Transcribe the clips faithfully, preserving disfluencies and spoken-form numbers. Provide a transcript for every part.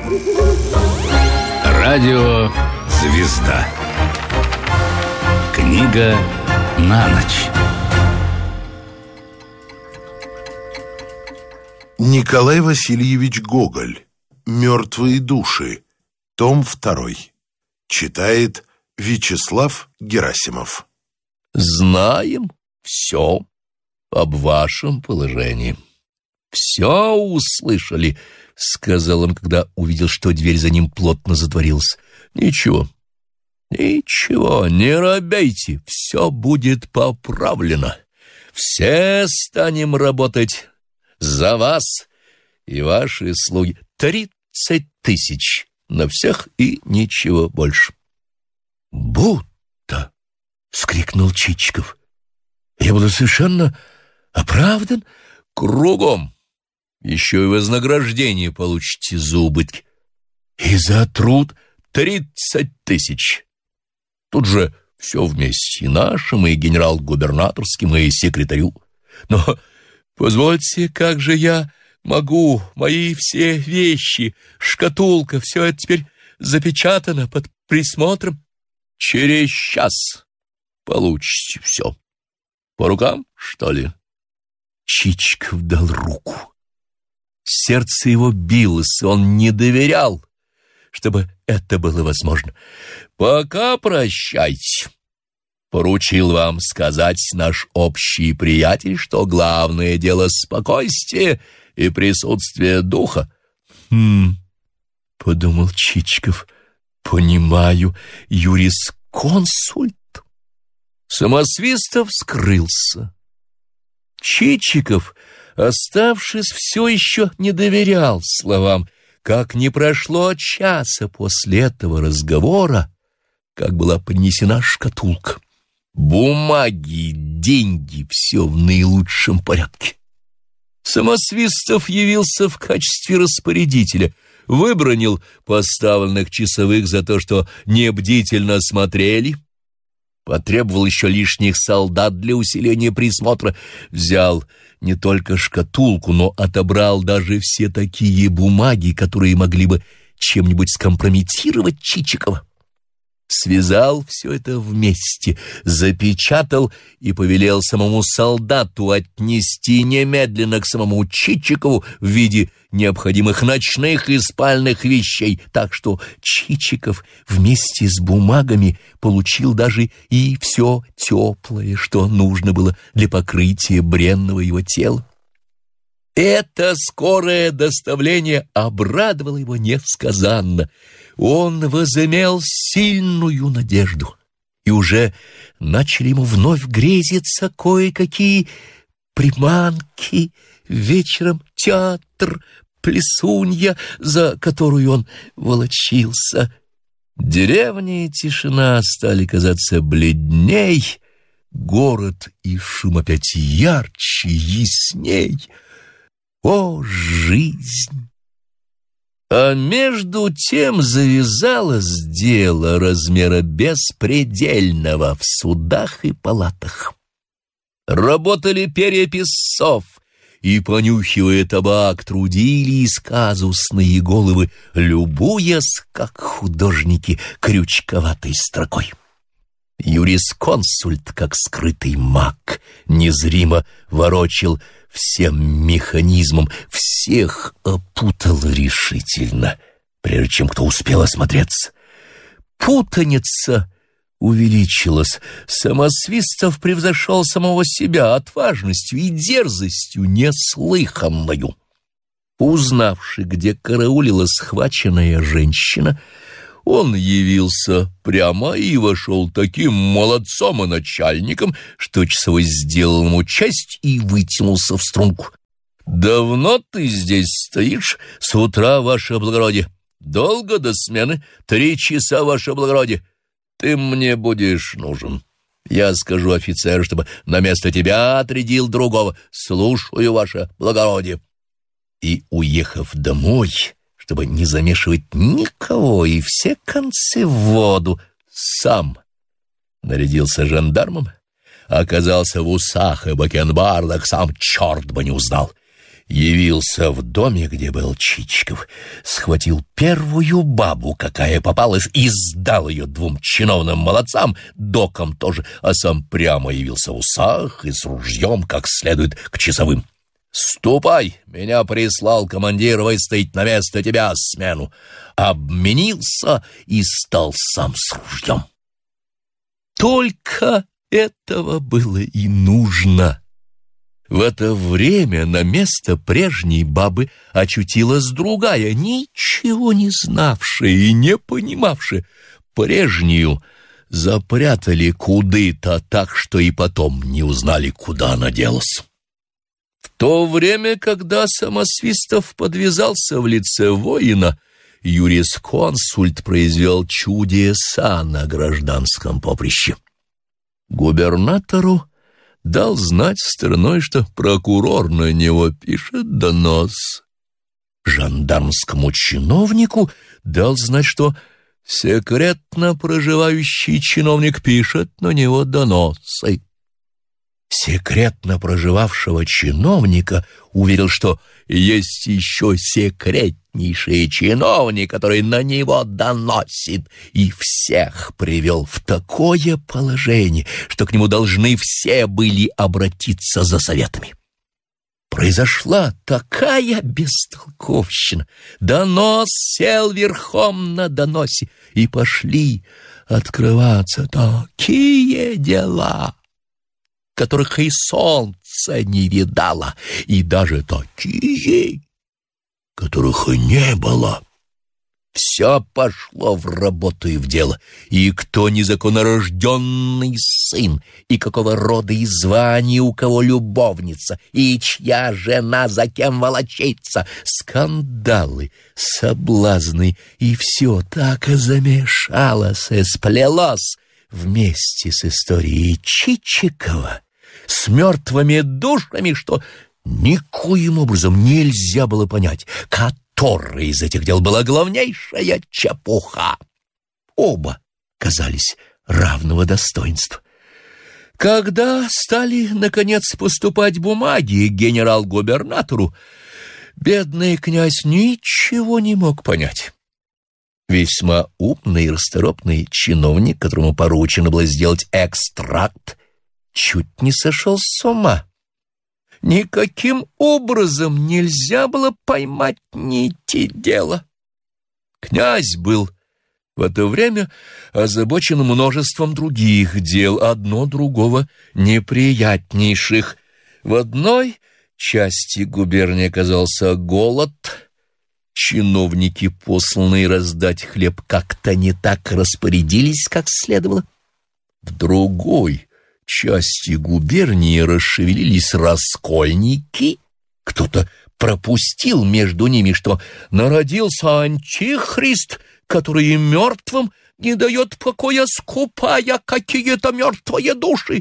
Радио «Звезда». Книга на ночь. Николай Васильевич Гоголь. «Мертвые души». Том второй. Читает Вячеслав Герасимов. Знаем все об вашем положении. Все услышали, сказал он, когда увидел, что дверь за ним плотно затворилась. Ничего, ничего, не робейте, все будет поправлено. Все станем работать за вас и ваши слуги. Тридцать тысяч на всех и ничего больше. Будто, вскрикнул Чичиков. Я буду совершенно оправдан кругом. Еще и вознаграждение получите за убытки. И за труд тридцать тысяч. Тут же все вместе, и нашим, и генерал-губернаторским, и секретарю. Но позвольте, как же я могу, мои все вещи, шкатулка, все это теперь запечатано под присмотром? Через час получите все. По рукам, что ли? Чичиков дал руку. Сердце его билось, он не доверял, чтобы это было возможно. Пока прощайте. Поручил вам сказать наш общий приятель, что главное дело спокойствие и присутствие духа. Хм, подумал Чичиков, понимаю, юрисконсульт. Самосвистов скрылся. Чичиков, оставшись, все еще не доверял словам, как не прошло часа после этого разговора, как была принесена шкатулка. Бумаги, деньги, все в наилучшем порядке. Самосвистов явился в качестве распорядителя, выбранил поставленных часовых за то, что небдительно смотрели, потребовал еще лишних солдат для усиления присмотра, взял не только шкатулку, но отобрал даже все такие бумаги, которые могли бы чем-нибудь скомпрометировать Чичикова. Связал все это вместе, запечатал и повелел самому солдату отнести немедленно к самому Чичикову в виде необходимых ночных и спальных вещей, так что Чичиков вместе с бумагами получил даже и все теплое, что нужно было для покрытия бренного его тела. Это скорое доставление обрадовало его несказанно. Он возымел сильную надежду, и уже начали ему вновь грезиться кое-какие приманки, вечером театр, плесунья, за которую он волочился. Деревня и тишина стали казаться бледней, город и шум опять ярче, ясней. О, жизнь! А между тем завязалось дело размера беспредельного в судах и палатах. Работали переписцов, и, понюхивая табак, трудились казусные головы, любуясь, как художники, крючковатой строкой. Юрисконсульт, как скрытый маг, незримо ворочил всем механизмом, всех опутал решительно, прежде чем кто успел осмотреться. Путаница увеличилась, Самосвистов превзошел самого себя отважностью и дерзостью неслыханною. Узнавши, где караулила схваченная женщина, он явился прямо и вошел таким молодцом и начальником, что часовой сделал ему честь и вытянулся в струнку. «Давно ты здесь стоишь? С утра, ваше благородие. Долго до смены? Три часа, ваше благородие. Ты мне будешь нужен. Я скажу офицеру, чтобы на место тебя отрядил другого. Слушаю, ваше благородие». И, уехав домой, чтобы не замешивать никого и все концы в воду, сам нарядился жандармом, оказался в усах и бакенбардах, сам черт бы не узнал. явился в доме, где был Чичиков, схватил первую бабу, какая попалась, и сдал ее двум чиновным молодцам, докам тоже, а сам прямо явился в усах и с ружьем как следует к часовым. «Ступай, меня прислал командир выстоять на место тебя смену». Обменился и стал сам с ружьем. Только этого было и нужно. В это время на место прежней бабы очутилась другая, ничего не знавшая и не понимавшая. Прежнюю запрятали куда-то так, что и потом не узнали, куда она делась. В то время, когда Самосвистов подвязался в лице воина, юрисконсульт произвел чудеса на гражданском поприще. Губернатору дал знать стороной, что прокурор на него пишет донос. Жандармскому чиновнику дал знать, что секретно проживающий чиновник пишет на него доносы. Секретно проживавшего чиновника уверил, что есть еще секретнейший чиновник, который на него доносит, и всех привел в такое положение, что к нему должны все были обратиться за советами. Произошла такая бестолковщина. Донос сел верхом на доносе, и пошли открываться такие дела, которых и солнце не видало, и даже такие, которых и не было. Все пошло в работу и в дело, и кто незаконнорожденный сын, и какого рода и звания у кого любовница, и чья жена за кем волочится, скандалы, соблазны, и все так и замешалось и сплелось вместе с историей Чичикова, с мертвыми душами, что никоим образом нельзя было понять, которая из этих дел была главнейшая чепуха. Оба казались равного достоинства. Когда стали, наконец, поступать бумаги генерал-губернатору, бедный князь ничего не мог понять. Весьма умный и расторопный чиновник, которому поручено было сделать экстракт, чуть не сошел с ума. Никаким образом нельзя было поймать нити дела. Князь был в это время озабочен множеством других дел, одно другого неприятнейших. В одной части губернии оказался голод. Чиновники, посланные раздать хлеб, как-то не так распорядились, как следовало. В другой части губернии расшевелились раскольники. Кто-то пропустил между ними, что народился антихрист, который мертвым не дает покоя, скупая какие-то мертвые души.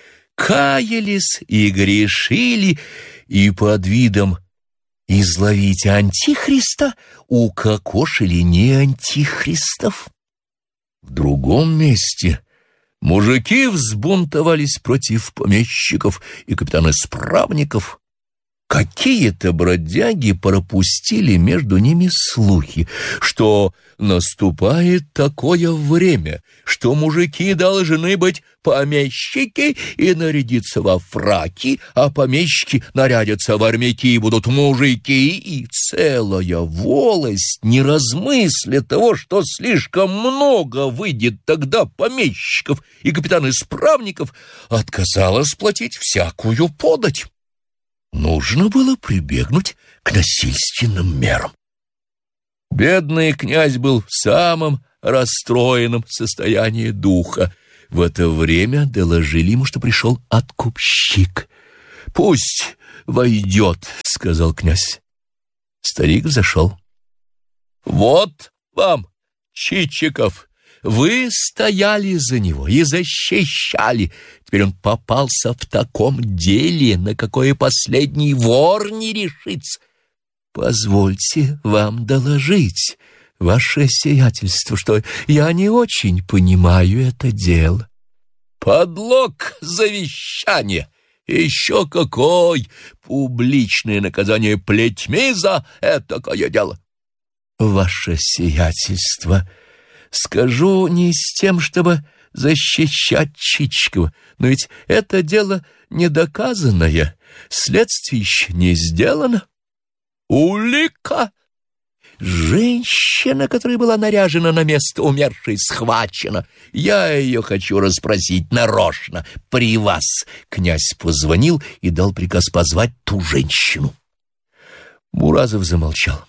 Каялись и грешили, и под видом изловить антихриста укокошили не антихристов. В другом месте мужики взбунтовались против помещиков и капитан-исправников. Какие-то бродяги пропустили между ними слухи, что наступает такое время, что мужики должны быть помещики и нарядиться во фраки, а помещики нарядятся в армяки и будут мужики, и целая волость, не размысля того, что слишком много выйдет тогда помещиков и капитан-исправников, отказалась платить всякую подать. Нужно было прибегнуть к насильственным мерам. Бедный князь был в самом расстроенном состоянии духа. В это время доложили ему, что пришел откупщик. «Пусть войдет», — сказал князь. Старик зашел. «Вот вам, Чичиков, вы стояли за него и защищали. Теперь он попался в таком деле, на какое последний вор не решится. Позвольте вам доложить, ваше сиятельство, что я не очень понимаю это дело». «Подлог завещания! Еще какой! Публичное наказание плетьми за этакое дело. Ваше сиятельство, скажу не с тем, чтобы защищать Чичикова, но ведь это дело недоказанное, следствие еще не сделано. Улика! Женщина, которая была наряжена на место умершей, схвачена. Я ее хочу расспросить нарочно, при вас. Князь позвонил и дал приказ позвать ту женщину. Муразов замолчал.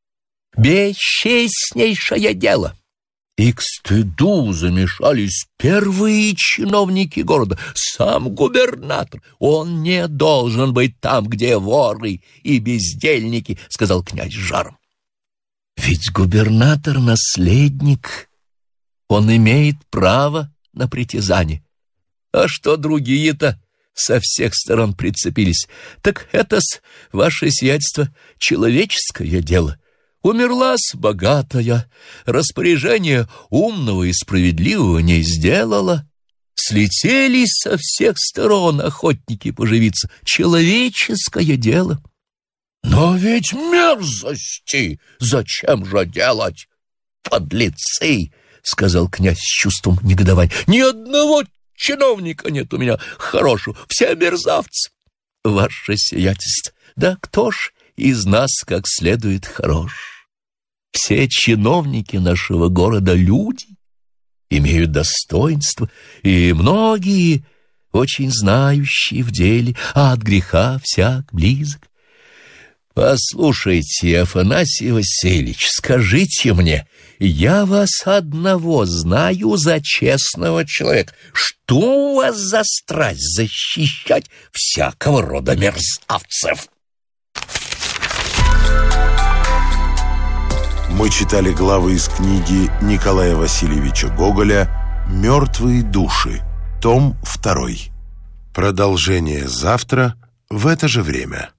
Бесчестнейшее дело. И к стыду замешались первые чиновники города, сам губернатор. Он не должен быть там, где воры и бездельники, сказал князь с жаром. Ведь губернатор — наследник, он имеет право на притязание. А что другие-то со всех сторон прицепились? Так это-с, ваше сиятельство, человеческое дело. Умерла-с богатая, распоряжение умного и справедливого не сделала. Слетелись со всех сторон охотники поживиться. Человеческое дело. Но ведь мерзости зачем же делать? Подлецы, сказал князь с чувством негодования. Ни одного чиновника нет у меня хорошего, все мерзавцы. Ваше сиятельство, да кто ж из нас как следует хорош? Все чиновники нашего города люди, имеют достоинство, и многие очень знающие в деле, а от греха всяк близок. Послушайте, Афанасий Васильевич, скажите мне, я вас одного знаю за честного человека. Что у вас за страсть защищать всякого рода мерзавцев? Мы читали главы из книги Николая Васильевича Гоголя «Мертвые души», том второй. Продолжение завтра в это же время.